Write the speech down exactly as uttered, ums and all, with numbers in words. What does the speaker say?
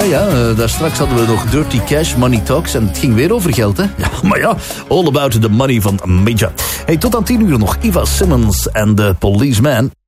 ja, uh, daar straks hadden we nog Dirty Cash, Money Talks en het ging weer over geld, hè. Ja, maar ja, all about the money van Major. Hey, tot aan tien uur nog Eva Simmons en The Policeman.